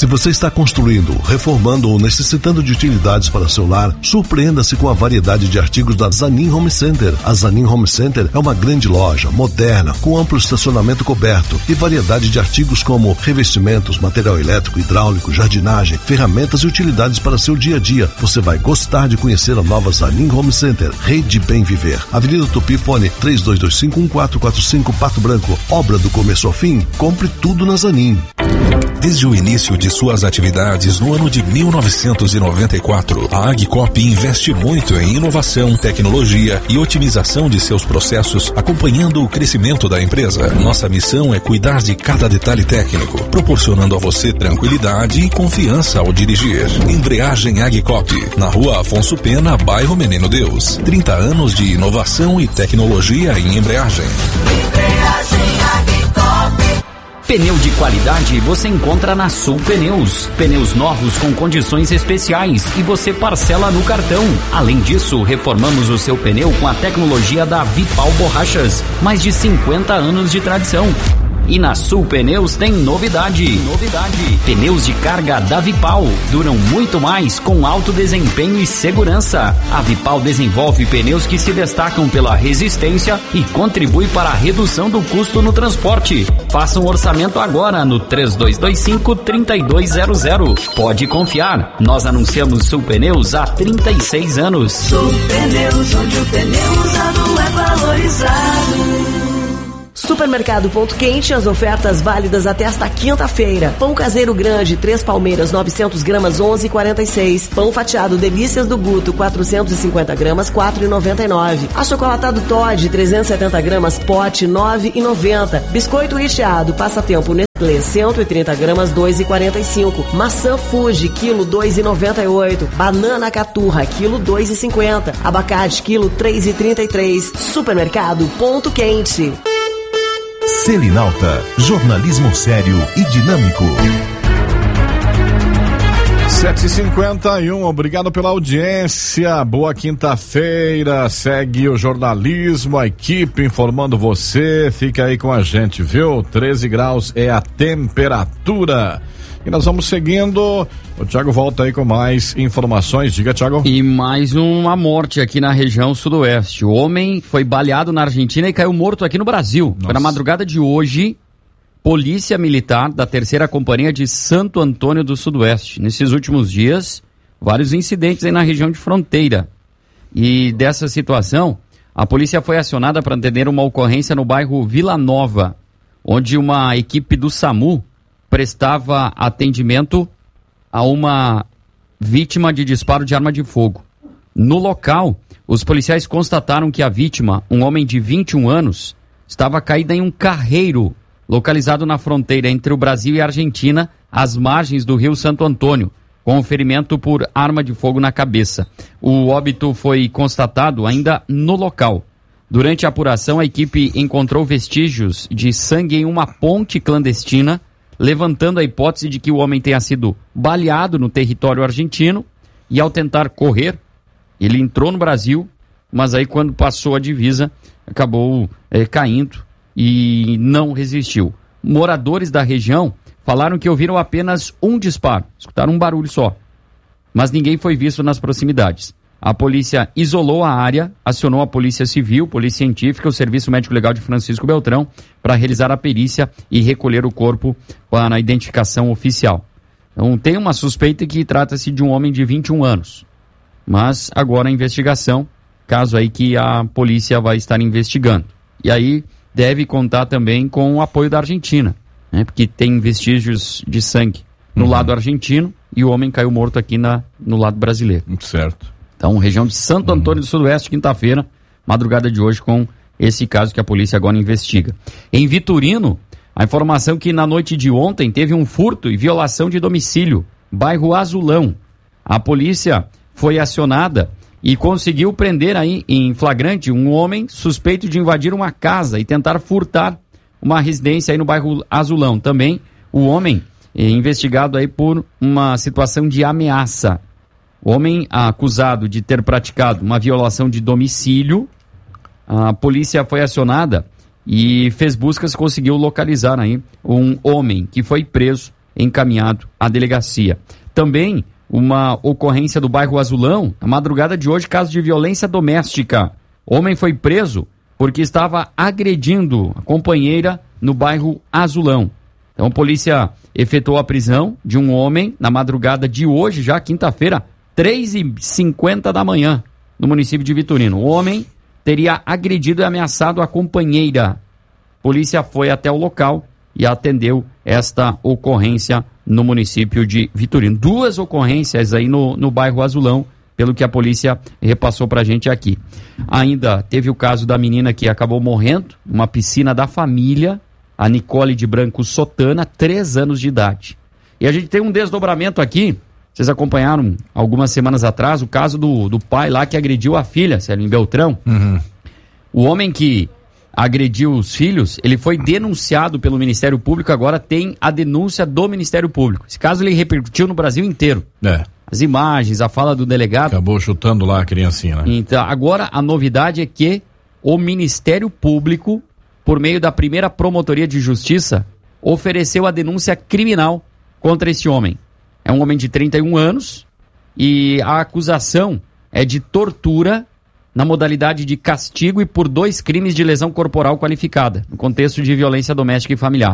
Se você está construindo, reformando ou necessitando de utilidades para seu lar, surpreenda-se com a variedade de artigos da Zanin Home Center. A Zanin Home Center é uma grande loja, moderna, com amplo estacionamento coberto e variedade de artigos como revestimentos, material elétrico, hidráulico, jardinagem, ferramentas e utilidades para seu dia a dia. Você vai gostar de conhecer a nova Zanin Home Center, Rede Bem Viver. Avenida Tupi, fone 3225-1445, Pato Branco. Obra do começo ao fim, compre tudo na Zanin. Desde o início de suas atividades no ano de 1994, a Agcop investe muito em inovação, tecnologia e otimização de seus processos, acompanhando o crescimento da empresa. Nossa missão é cuidar de cada detalhe técnico, proporcionando a você tranquilidade e confiança ao dirigir. Embreagem Agcop, na Rua Afonso Pena, bairro Menino Deus. 30 anos de inovação e tecnologia em embreagem. Embreagem Agcop. Pneu de qualidade você encontra na Sul Pneus. Pneus novos com condições especiais e você parcela no cartão. Além disso, reformamos o seu pneu com a tecnologia da Vipal Borrachas. Mais de 50 anos de tradição. E na Sul Pneus tem novidade. Pneus de carga da Vipal duram muito mais com alto desempenho e segurança. A Vipal desenvolve pneus que se destacam pela resistência e contribui para a redução do custo no transporte. Faça um orçamento agora no 3225-3200. Pode confiar, nós anunciamos Sul Pneus há 36 anos. Sul Pneus, onde o pneu usado é valorizado. Supermercado Ponto Quente, as ofertas válidas até esta quinta-feira. Pão caseiro grande, 3 palmeiras, 900 gramas, 11,46. Pão fatiado Delícias do Guto, 450 gramas, 4,99. Achocolatado Toddy, 370 gramas, pote, 9,90. Biscoito recheado, passatempo Nestlé, 130 gramas, 2,45. Maçã Fuji, quilo, 2,98. Banana Caturra, quilo, 2,50. Abacate, quilo, 3,33. Supermercado Ponto Quente. Selinalta, jornalismo sério e dinâmico. 7h51, obrigado pela audiência, boa quinta-feira, segue o jornalismo, a equipe informando você, fica aí com a gente, viu? 13 graus é a temperatura. E nós vamos seguindo, o Thiago volta aí com mais informações, diga, Thiago. E mais uma morte aqui na região sudoeste. O homem foi baleado na Argentina e caiu morto aqui no Brasil. Nossa. Foi na madrugada de hoje, Polícia Militar da 3ª Companhia de Santo Antônio do Sudoeste. Nesses últimos dias, vários incidentes aí na região de fronteira. E dessa situação, a polícia foi acionada para atender uma ocorrência no bairro Vila Nova, onde uma equipe do SAMU prestava atendimento a uma vítima de disparo de arma de fogo. No local, os policiais constataram que a vítima, um homem de 21 anos, estava caída em um carreiro localizado na fronteira entre o Brasil e a Argentina, às margens do rio Santo Antônio, com um ferimento por arma de fogo na cabeça. O óbito foi constatado ainda no local. Durante a apuração, a equipe encontrou vestígios de sangue em uma ponte clandestina, levantando a hipótese de que o homem tenha sido baleado no território argentino e, ao tentar correr, ele entrou no Brasil, mas aí quando passou a divisa, acabou caindo e não resistiu. Moradores da região falaram que ouviram apenas um disparo, escutaram um barulho só, mas ninguém foi visto nas proximidades. A polícia isolou a área, acionou a Polícia Civil, Polícia Científica, o Serviço Médico Legal de Francisco Beltrão para realizar a perícia e recolher o corpo para a identificação oficial. Então, tem uma suspeita que trata-se de um homem de 21 anos. Mas agora a investigação, caso aí que a polícia vai estar investigando. E aí deve contar também com o apoio da Argentina, né? Porque tem vestígios de sangue no lado argentino e o homem caiu morto aqui no lado brasileiro. Certo. Então, região de Santo Antônio do Sudoeste, quinta-feira, madrugada de hoje, com esse caso que a polícia agora investiga. Em Vitorino, a informação que na noite de ontem teve um furto e violação de domicílio, bairro Azulão. A polícia foi acionada e conseguiu prender aí em flagrante um homem suspeito de invadir uma casa e tentar furtar uma residência aí no bairro Azulão. Também o homem é investigado aí por uma situação de ameaça. O homem acusado de ter praticado uma violação de domicílio, a polícia foi acionada e fez buscas, conseguiu localizar aí um homem que foi preso encaminhado à delegacia. Também uma ocorrência do bairro Azulão, na madrugada de hoje, caso de violência doméstica. Homem foi preso porque estava agredindo a companheira no bairro Azulão. Então a polícia efetuou a prisão de um homem na madrugada de hoje, já quinta-feira, 3h50 da manhã, no município de Vitorino. O homem teria agredido e ameaçado a companheira. A polícia foi até o local e atendeu esta ocorrência no município de Vitorino. 2 ocorrências aí no bairro Azulão, pelo que a polícia repassou pra gente aqui. Ainda teve o caso da menina que acabou morrendo, uma piscina da família, a Nicole de Branco Sotana, 3 anos de idade. E a gente tem um desdobramento aqui, vocês acompanharam algumas semanas atrás, o caso do pai lá que agrediu a filha, Célio, em Beltrão. Uhum. O homem que agrediu os filhos, ele foi denunciado pelo Ministério Público, agora tem a denúncia do Ministério Público. Esse caso ele repercutiu no Brasil inteiro. As imagens, a fala do delegado. Acabou chutando lá a criancinha, né? Então, agora a novidade é que o Ministério Público, por meio da primeira Promotoria de Justiça, ofereceu a denúncia criminal contra esse homem. É um homem de 31 anos e a acusação é de tortura na modalidade de castigo e por 2 crimes de lesão corporal qualificada, no contexto de violência doméstica e familiar.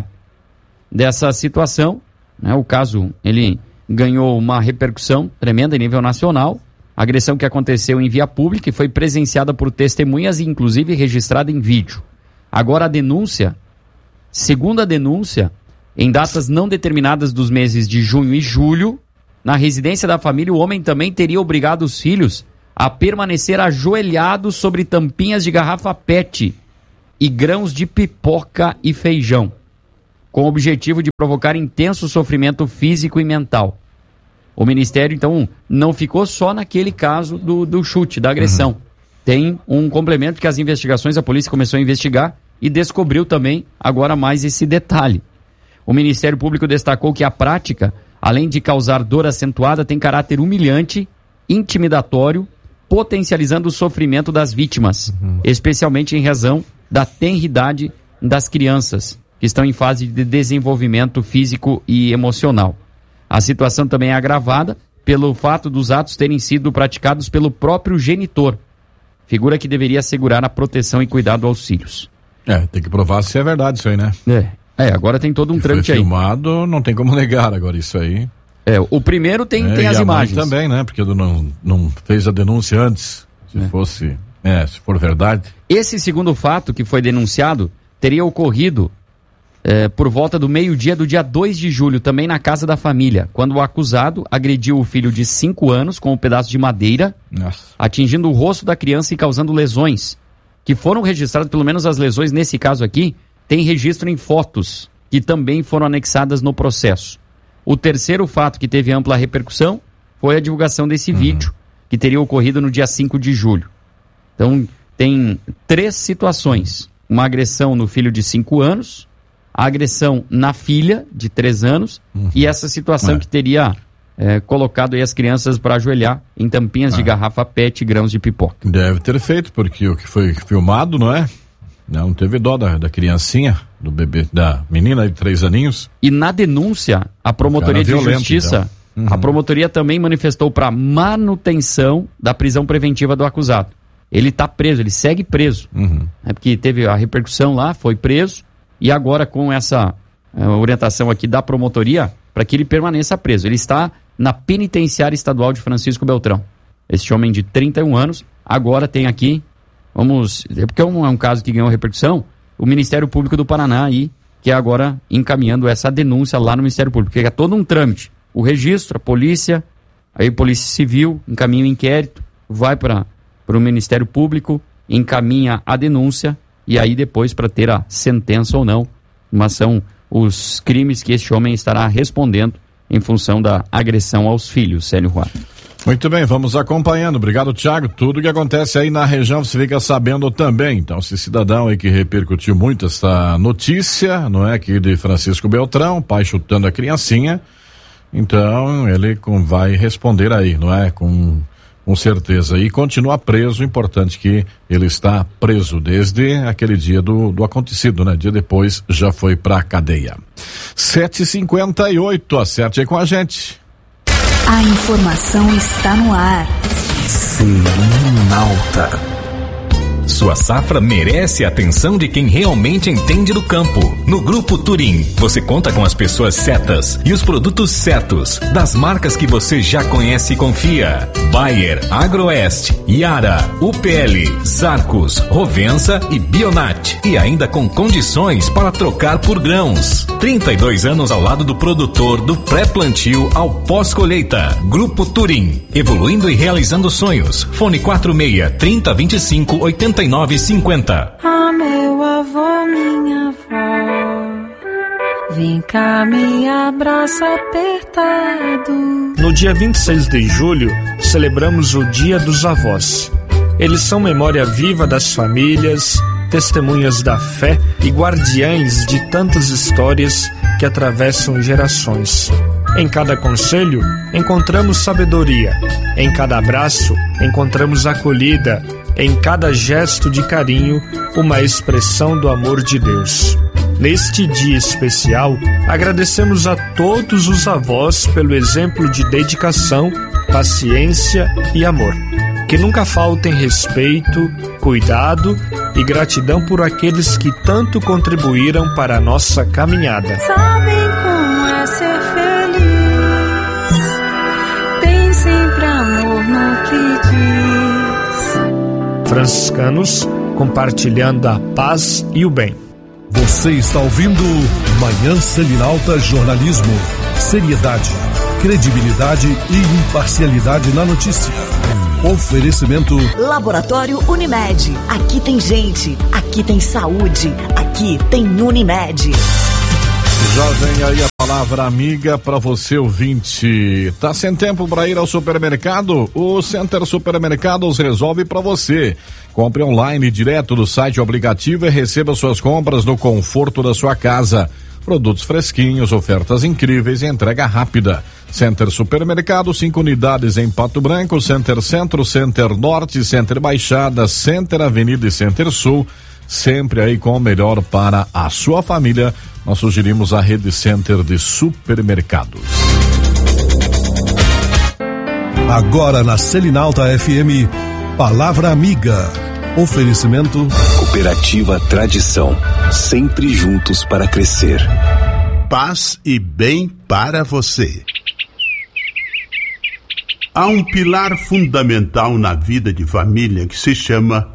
Dessa situação, né, o caso ele ganhou uma repercussão tremenda em nível nacional. A agressão que aconteceu em via pública e foi presenciada por testemunhas e inclusive registrada em vídeo. Agora a denúncia, segundo a denúncia, em datas não determinadas dos meses de junho e julho, na residência da família, o homem também teria obrigado os filhos a permanecer ajoelhados sobre tampinhas de garrafa PET e grãos de pipoca e feijão, com o objetivo de provocar intenso sofrimento físico e mental. O Ministério, então, não ficou só naquele caso do chute, da agressão. Uhum. Tem um complemento que as investigações, a polícia começou a investigar e descobriu também agora mais esse detalhe. O Ministério Público destacou que a prática, além de causar dor acentuada, tem caráter humilhante, intimidatório, potencializando o sofrimento das vítimas, especialmente em razão da tenridade das crianças, que estão em fase de desenvolvimento físico e emocional. A situação também é agravada pelo fato dos atos terem sido praticados pelo próprio genitor, figura que deveria assegurar a proteção e cuidado aos filhos. Tem que provar se é verdade isso aí, né? Agora tem todo um trâmite aí. Filmado, não tem como negar agora isso aí. O primeiro tem as e imagens. A mãe também, né? Porque não fez a denúncia antes, se for verdade. Esse segundo fato que foi denunciado teria ocorrido por volta do meio-dia do dia 2 de julho, também na casa da família, quando o acusado agrediu o filho de 5 anos com um pedaço de madeira, atingindo o rosto da criança e causando lesões, que foram registradas, pelo menos as lesões nesse caso aqui, tem registro em fotos, que também foram anexadas no processo. O terceiro fato que teve ampla repercussão foi a divulgação desse vídeo, que teria ocorrido no dia 5 de julho. Então, tem 3 situações. Uma agressão no filho de 5 anos, a agressão na filha de 3 anos e essa situação que teria colocado aí as crianças para ajoelhar em tampinhas de garrafa PET e grãos de pipoca. Deve ter feito, porque o que foi filmado, não é? Não teve dó da criancinha, do bebê, da menina de 3 aninhos. E na denúncia, a Promotoria de Justiça, então. A promotoria também manifestou para manutenção da prisão preventiva do acusado. Ele está preso, ele segue preso. Porque teve a repercussão lá, foi preso, e agora com essa orientação aqui da promotoria, para que ele permaneça preso. Ele está na penitenciária estadual de Francisco Beltrão. Este homem de 31 anos, agora tem aqui... porque é um caso que ganhou repercussão, o Ministério Público do Paraná aí, que é agora encaminhando essa denúncia lá no Ministério Público, porque é todo um trâmite. O registro, a polícia, aí a Polícia Civil encaminha o inquérito, vai para o Ministério Público, encaminha a denúncia, e aí depois para ter a sentença ou não, mas são os crimes que este homem estará respondendo em função da agressão aos filhos, Célio Roy. Muito bem, vamos acompanhando. Obrigado, Thiago. Tudo que acontece aí na região você fica sabendo também. Então, esse cidadão aí que repercutiu muito essa notícia, não é? Aqui de Francisco Beltrão, pai chutando a criancinha. Então, ele vai responder aí, não é? Com Com certeza. E continua preso, importante que ele está preso desde aquele dia do acontecido, né? Dia depois já foi pra cadeia. 7h58, acerte aí com a gente. A informação está no ar. Selinalta. Sua safra merece a atenção de quem realmente entende do campo. No Grupo Turim, você conta com as pessoas certas e os produtos certos, das marcas que você já conhece e confia. Bayer, Agroeste, Yara, UPL, Zarcos, Rovensa e Bionat. E ainda com condições para trocar por grãos. 32 anos ao lado do produtor, do pré-plantio ao pós-colheita. Grupo Turim, evoluindo e realizando sonhos. Fone 46-3025-8950. Ah, meu avô, minha avó, vem cá, me abraça apertado. No dia 26 de julho, celebramos o Dia dos Avós. Eles são memória viva das famílias, testemunhas da fé e guardiães de tantas histórias que atravessam gerações. Em cada conselho, encontramos sabedoria. Em cada abraço, encontramos acolhida. Em cada gesto de carinho, uma expressão do amor de Deus. Neste dia especial, agradecemos a todos os avós pelo exemplo de dedicação, paciência e amor. Que nunca faltem respeito, cuidado e gratidão por aqueles que tanto contribuíram para a nossa caminhada. Sabem como é ser feliz, tem sempre amor no que diz. Franciscanos, compartilhando a paz e o bem. Você está ouvindo Manhã Selinalta Jornalismo. Seriedade, credibilidade e imparcialidade na notícia. Oferecimento Laboratório Unimed. Aqui tem gente, aqui tem saúde, aqui tem Unimed. Já vem aí a palavra amiga para você, ouvinte. Tá sem tempo para ir ao supermercado? O Center Supermercados resolve para você. Compre online direto do site aplicativo e receba suas compras no conforto da sua casa. Produtos fresquinhos, ofertas incríveis e entrega rápida. Center Supermercado, 5 unidades em Pato Branco, Center Centro, Center Norte, Center Baixada, Center Avenida e Center Sul. Sempre aí com o melhor para a sua família. Nós sugerimos a Rede Center de Supermercados. Agora na Selinalta FM, Palavra Amiga. Oferecimento Cooperativa Tradição, sempre juntos para crescer. Paz e bem para você. Há um pilar fundamental na vida de família que se chama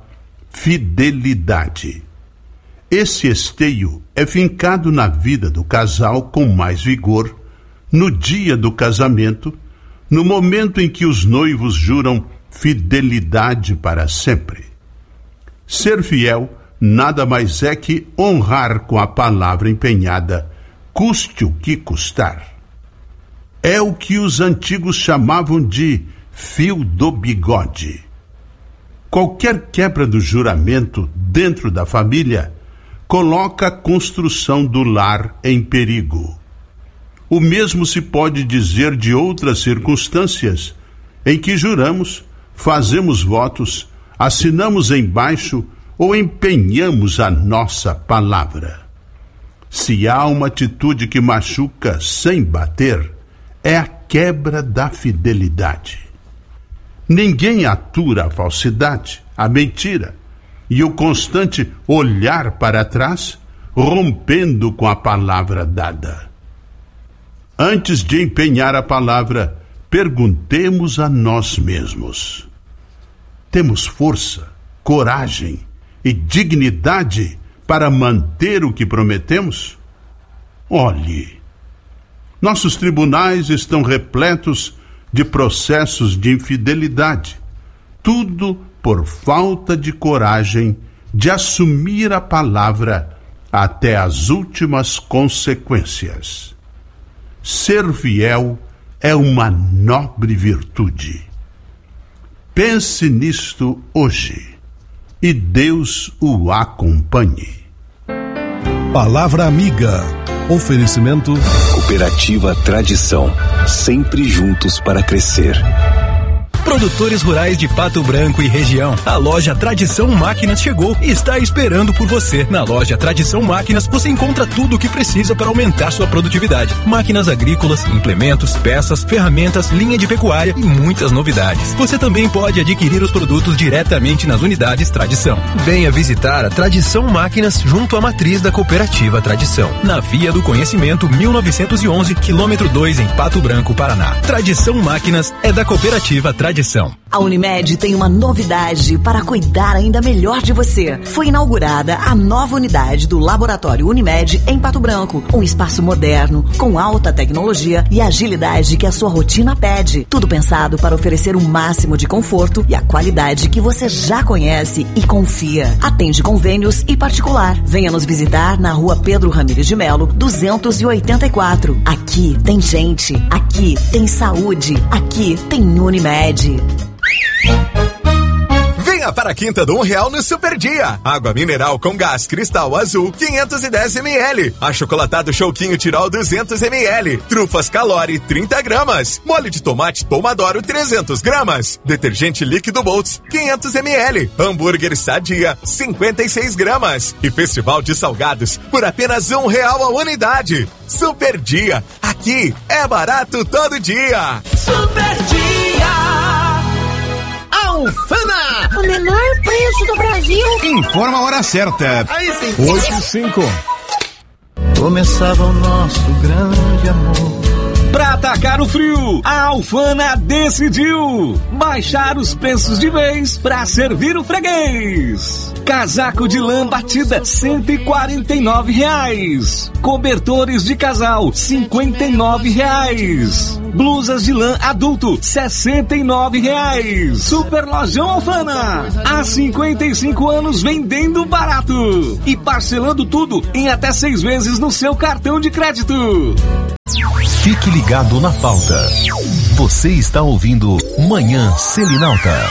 fidelidade. Esse esteio é fincado na vida do casal com mais vigor, no dia do casamento, no momento em que os noivos juram fidelidade para sempre. Ser fiel nada mais é que honrar com a palavra empenhada, custe o que custar. É o que os antigos chamavam de fio do bigode. Qualquer quebra do juramento dentro da família coloca a construção do lar em perigo. O mesmo se pode dizer de outras circunstâncias em que juramos, fazemos votos, assinamos embaixo ou empenhamos a nossa palavra. Se há uma atitude que machuca sem bater, é a quebra da fidelidade. Ninguém atura a falsidade, a mentira e o constante olhar para trás, rompendo com a palavra dada. Antes de empenhar a palavra, perguntemos a nós mesmos: temos força, coragem e dignidade para manter o que prometemos? Olhe, nossos tribunais estão repletos de processos de infidelidade, tudo por falta de coragem de assumir a palavra até as últimas consequências. Ser fiel é uma nobre virtude. Pense nisto hoje e Deus o acompanhe. Palavra Amiga. Oferecimento Cooperativa Tradição, sempre juntos para crescer. Produtores rurais de Pato Branco e região. A loja Tradição Máquinas chegou e está esperando por você. Na loja Tradição Máquinas você encontra tudo o que precisa para aumentar sua produtividade. Máquinas agrícolas, implementos, peças, ferramentas, linha de pecuária e muitas novidades. Você também pode adquirir os produtos diretamente nas unidades Tradição. Venha visitar a Tradição Máquinas junto à matriz da Cooperativa Tradição, na Via do Conhecimento 1911, quilômetro 2 em Pato Branco, Paraná. Tradição Máquinas é da Cooperativa Tradição. A Unimed tem uma novidade para cuidar ainda melhor de você. Foi inaugurada a nova unidade do Laboratório Unimed em Pato Branco. Um espaço moderno, com alta tecnologia e agilidade que a sua rotina pede. Tudo pensado para oferecer o máximo de conforto e a qualidade que você já conhece e confia. Atende convênios e particular. Venha nos visitar na Rua Pedro Ramires de Melo, 284. Aqui tem gente, aqui tem saúde, aqui tem Unimed. Venha para a quinta do R$1 no Super Dia. Água mineral com gás cristal azul, 510 ml. Achocolatado Chouquinho Tirol, 200 ml. Trufas Calori, 30 gramas. Molho de tomate Tomadoro, 300 gramas. Detergente líquido Boltz, 500 ml. Hambúrguer Sadia, 56 gramas. E Festival de Salgados, por apenas R$1 a unidade. Super Dia. Aqui é barato todo dia. Super Dia. Alfana! O menor preço do Brasil. Informa a hora certa. Aí sim. 8h05. Começava o nosso grande amor. Pra atacar o frio, a Alfana decidiu baixar os preços de vez pra servir o freguês. Casaco de lã batida, R$149. Cobertores de casal, R$59. Blusas de lã adulto, R$69. Super Lojão Alfana. Há 55 anos vendendo barato. E parcelando tudo em até 6 vezes no seu cartão de crédito. Fique ligado na pauta. Você está ouvindo Manhã Selinalta.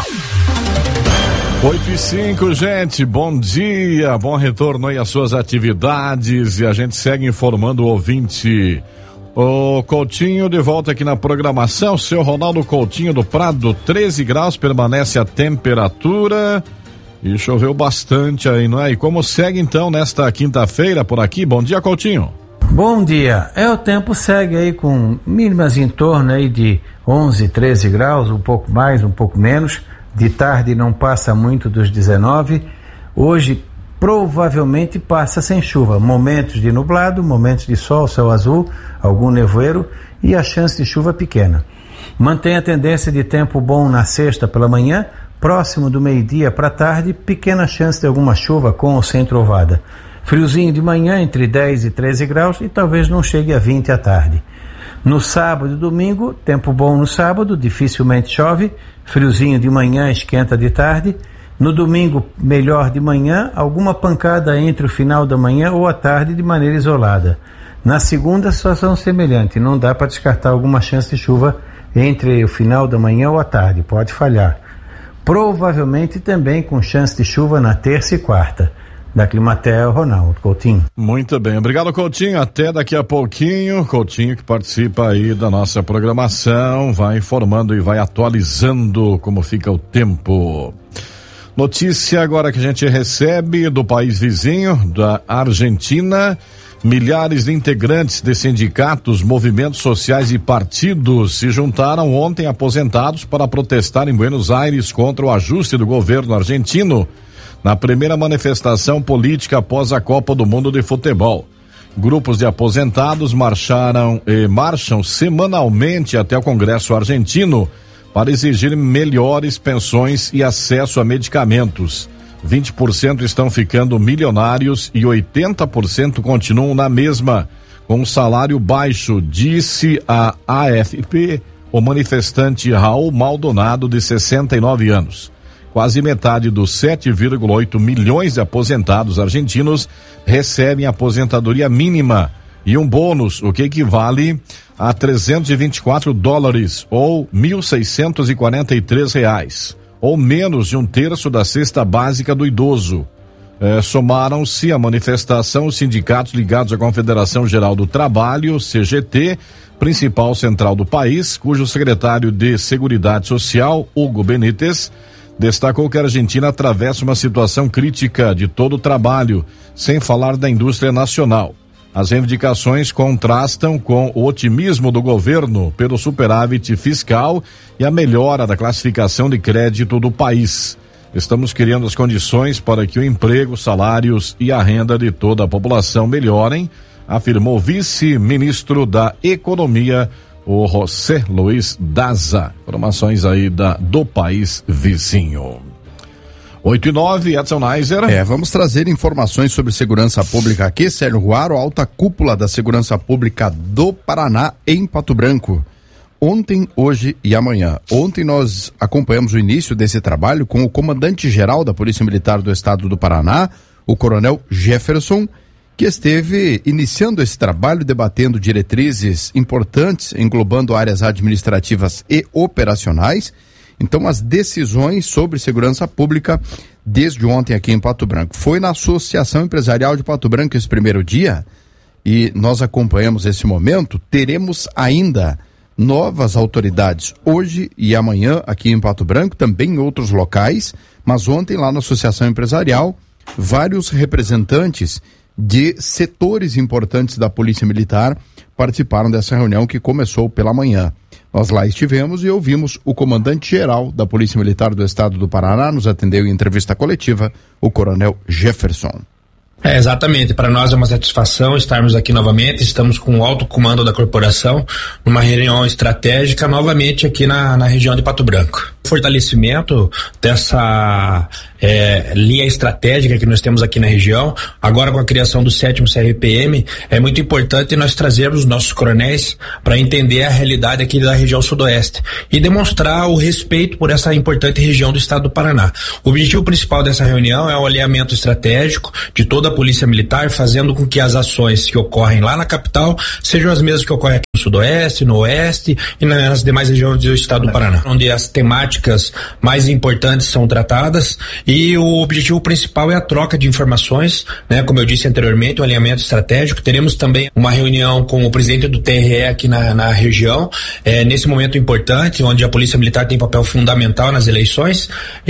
8h05, gente, bom dia, bom retorno aí às suas atividades e a gente segue informando o ouvinte. O Coutinho de volta aqui na programação, seu Ronaldo Coutinho do Prado, 13 graus, permanece a temperatura e choveu bastante aí, não é? E como segue então nesta quinta-feira por aqui? Bom dia, Coutinho. Bom dia, o tempo segue aí com mínimas em torno aí de 11, 13 graus, um pouco mais, um pouco menos, de tarde não passa muito dos 19, hoje provavelmente passa sem chuva, momentos de nublado, momentos de sol, céu azul, algum nevoeiro e a chance de chuva pequena. Mantém a tendência de tempo bom na sexta pela manhã, próximo do meio-dia para tarde, pequena chance de alguma chuva com ou sem trovada. Friozinho de manhã, entre 10 e 13 graus e talvez não chegue a 20 à tarde. No sábado e domingo, tempo bom no sábado, dificilmente chove, friozinho de manhã, esquenta de tarde. No domingo, melhor de manhã, alguma pancada entre o final da manhã ou a tarde de maneira isolada. Na segunda, situação semelhante, não dá para descartar alguma chance de chuva entre o final da manhã ou a tarde, pode falhar. Provavelmente também com chance de chuva na terça e quarta. Da Climatel, Ronaldo Coutinho. Muito bem, obrigado, Coutinho, até daqui a pouquinho. Coutinho que participa aí da nossa programação, vai informando e vai atualizando como fica o tempo. Notícia agora que a gente recebe do país vizinho, da Argentina. Milhares de integrantes de sindicatos, movimentos sociais e partidos se juntaram ontem aposentados para protestar em Buenos Aires contra o ajuste do governo argentino na primeira manifestação política após a Copa do Mundo de Futebol. Grupos de aposentados marcham semanalmente até o Congresso argentino para exigir melhores pensões e acesso a medicamentos. 20% estão ficando milionários e 80% continuam na mesma, com um salário baixo, disse a AFP, o manifestante Raul Maldonado, de 69 anos. Quase metade dos 7,8 milhões de aposentados argentinos recebem aposentadoria mínima e um bônus, o que equivale a $324 ou R$1.643, ou menos de um terço da cesta básica do idoso. Somaram-se à manifestação os sindicatos ligados à Confederação Geral do Trabalho, CGT, principal central do país, cujo secretário de Seguridade Social, Hugo Benítez, destacou que a Argentina atravessa uma situação crítica de todo o trabalho, sem falar da indústria nacional. As reivindicações contrastam com o otimismo do governo pelo superávit fiscal e a melhora da classificação de crédito do país. Estamos criando as condições para que o emprego, salários e a renda de toda a população melhorem, afirmou o vice-ministro da Economia, o José Luiz Daza. Informações aí do país vizinho. 8:09, Edson Neiser. Vamos trazer informações sobre segurança pública aqui, Sérgio Ruaro, alta cúpula da segurança pública do Paraná em Pato Branco. Ontem, hoje e amanhã. Ontem nós acompanhamos o início desse trabalho com o comandante-geral da Polícia Militar do Estado do Paraná, o coronel Jefferson, que esteve iniciando esse trabalho, debatendo diretrizes importantes, englobando áreas administrativas e operacionais. Então, as decisões sobre segurança pública desde ontem aqui em Pato Branco. Foi na Associação Empresarial de Pato Branco esse primeiro dia e nós acompanhamos esse momento. Teremos ainda novas autoridades hoje e amanhã aqui em Pato Branco, também em outros locais, mas ontem lá na Associação Empresarial, vários representantes de setores importantes da Polícia Militar participaram dessa reunião que começou pela manhã. Nós lá estivemos e ouvimos o comandante-geral da Polícia Militar do Estado do Paraná, nos atendeu em entrevista coletiva, o coronel Jefferson. Exatamente, para nós é uma satisfação estarmos aqui novamente, estamos com o alto comando da corporação, numa reunião estratégica novamente aqui na região de Pato Branco. Fortalecimento dessa linha estratégica que nós temos aqui na região, agora com a criação do 7º CRPM, é muito importante nós trazermos os nossos coronéis para entender a realidade aqui da região sudoeste e demonstrar o respeito por essa importante região do estado do Paraná. O objetivo principal dessa reunião é o alinhamento estratégico de toda a Polícia Militar, fazendo com que as ações que ocorrem lá na capital sejam as mesmas que ocorrem aqui no sudoeste, no oeste e nas demais regiões do estado do Paraná, onde as temáticas mais importantes são tratadas e o objetivo principal é a troca de informações, né? Como eu disse anteriormente, o alinhamento estratégico. Teremos também uma reunião com o presidente do TRE aqui na região, nesse momento importante, onde a Polícia Militar tem papel fundamental nas eleições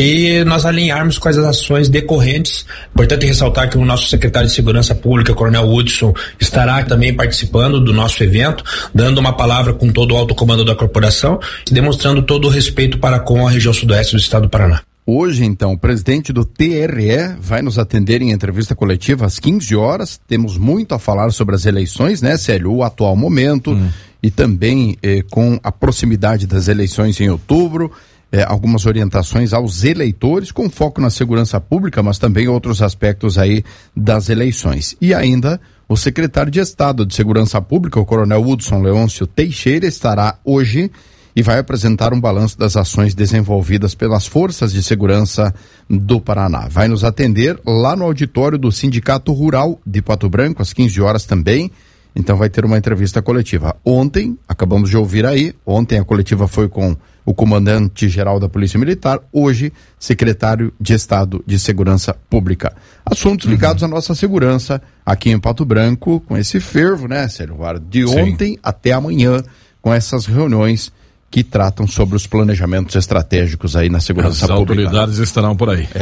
e nós alinharmos com as ações decorrentes. Importante ressaltar que o nosso secretário de Segurança Pública, Coronel Hudson, estará também participando do nosso evento, dando uma palavra com todo o alto comando da corporação, demonstrando todo o respeito para com a região sudoeste do estado do Paraná. Hoje, então, o presidente do TRE vai nos atender em entrevista coletiva às 15 horas. Temos muito a falar sobre as eleições, né, Célio? O atual momento e também com a proximidade das eleições em outubro. Algumas orientações aos eleitores com foco na segurança pública, mas também outros aspectos aí das eleições. E ainda o secretário de Estado de Segurança Pública, o coronel Hudson Leôncio Teixeira, estará hoje e vai apresentar um balanço das ações desenvolvidas pelas forças de segurança do Paraná. Vai nos atender lá no auditório do Sindicato Rural de Pato Branco, às 15 horas também. Então vai ter uma entrevista coletiva. Ontem, acabamos de ouvir aí, ontem a coletiva foi com o comandante-geral da Polícia Militar, hoje, secretário de Estado de Segurança Pública. Assuntos ligados à nossa segurança aqui em Pato Branco, com esse fervo, né, Sérgio? De ontem até amanhã, com essas reuniões que tratam sobre os planejamentos estratégicos aí na segurança pública. As autoridades estarão por aí.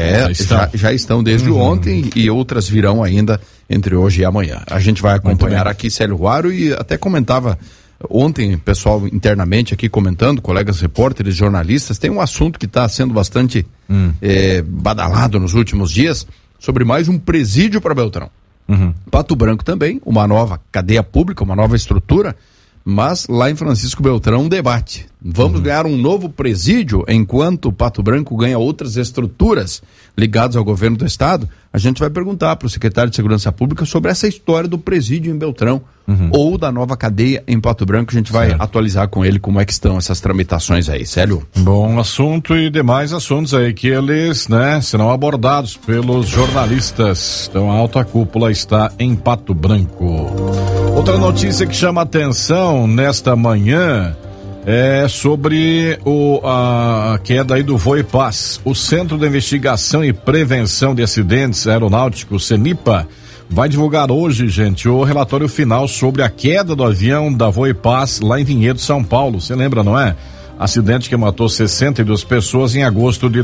Já estão desde ontem e outras virão ainda entre hoje e amanhã. A gente vai acompanhar aqui, Célio Ruaro, e até comentava ontem, pessoal internamente aqui comentando, colegas repórteres, jornalistas, tem um assunto que está sendo bastante badalado nos últimos dias, sobre mais um presídio para Beltrão. Pato Branco também, uma nova cadeia pública, uma nova estrutura, mas lá em Francisco Beltrão, um debate. Vamos ganhar um novo presídio enquanto Pato Branco ganha outras estruturas ligadas ao governo do estado? A gente vai perguntar para o secretário de Segurança Pública sobre essa história do presídio em Beltrão ou da nova cadeia em Pato Branco. A gente vai atualizar com ele como é que estão essas tramitações aí, Célio. Bom assunto e demais assuntos aí que eles, serão abordados pelos jornalistas. Então a alta cúpula está em Pato Branco. Outra notícia que chama atenção nesta manhã é sobre a queda aí do Voo e Paz. O Centro de Investigação e Prevenção de Acidentes Aeronáuticos, CENIPA, vai divulgar hoje, gente, o relatório final sobre a queda do avião da Voipaz lá em Vinhedo, São Paulo. Você lembra, não é? Acidente que matou 62 pessoas em agosto de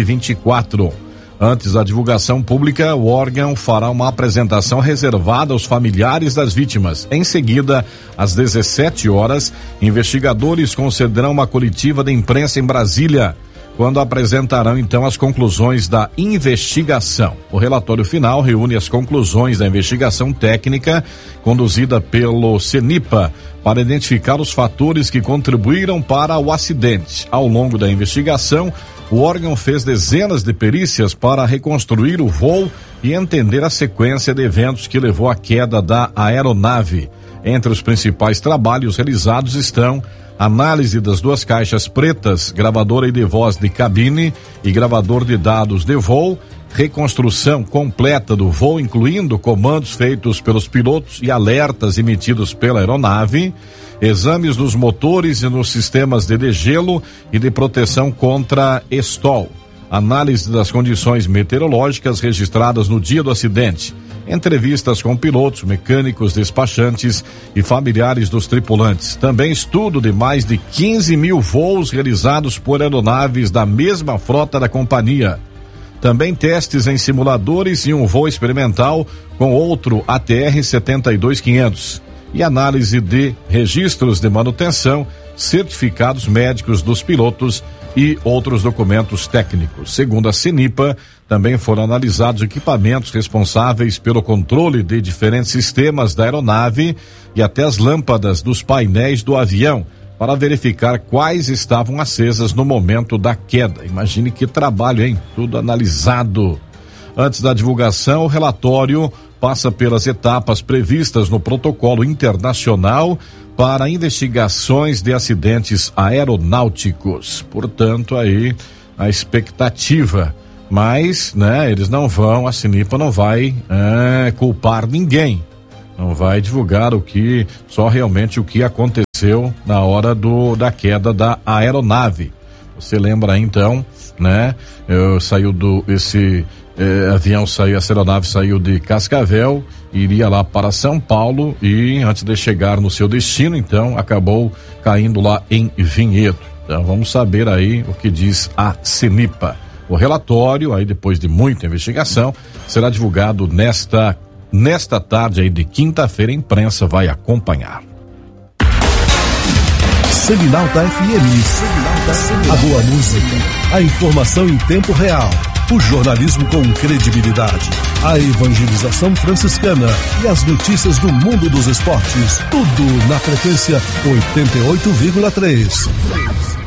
2024. Antes da divulgação pública, o órgão fará uma apresentação reservada aos familiares das vítimas. Em seguida, às 17 horas, investigadores concederão uma coletiva de imprensa em Brasília, quando apresentarão então as conclusões da investigação. O relatório final reúne as conclusões da investigação técnica conduzida pelo CENIPA para identificar os fatores que contribuíram para o acidente. Ao longo da investigação, o órgão fez dezenas de perícias para reconstruir o voo e entender a sequência de eventos que levou à queda da aeronave. Entre os principais trabalhos realizados estão análise das duas caixas pretas, gravadora e de voz de cabine e gravador de dados de voo, reconstrução completa do voo, incluindo comandos feitos pelos pilotos e alertas emitidos pela aeronave, exames dos motores e nos sistemas de degelo e de proteção contra estol, análise das condições meteorológicas registradas no dia do acidente, entrevistas com pilotos, mecânicos, despachantes e familiares dos tripulantes. Também estudo de mais de 15 mil voos realizados por aeronaves da mesma frota da companhia. Também testes em simuladores e um voo experimental com outro ATR 72500. E análise de registros de manutenção, certificados médicos dos pilotos e outros documentos técnicos. Segundo a CENIPA, também foram analisados equipamentos responsáveis pelo controle de diferentes sistemas da aeronave e até as lâmpadas dos painéis do avião, para verificar quais estavam acesas no momento da queda. Imagine que trabalho, hein? Tudo analisado. Antes da divulgação, o relatório passa pelas etapas previstas no protocolo internacional para investigações de acidentes aeronáuticos. Portanto, aí a expectativa, mas, né, eles não vão, a CENIPA não vai culpar ninguém, não vai divulgar só realmente o que aconteceu na hora da queda da aeronave. Você lembra aí, então, né? Essa aeronave saiu de Cascavel, iria lá para São Paulo e antes de chegar no seu destino, então, acabou caindo lá em Vinhedo. Então, vamos saber aí o que diz a CENIPA. O relatório, aí depois de muita investigação, será divulgado nesta tarde aí de quinta-feira. A imprensa vai acompanhar. Selinalta FM. A boa música, a informação em tempo real, o jornalismo com credibilidade, a evangelização franciscana e as notícias do mundo dos esportes. Tudo na frequência 88,3.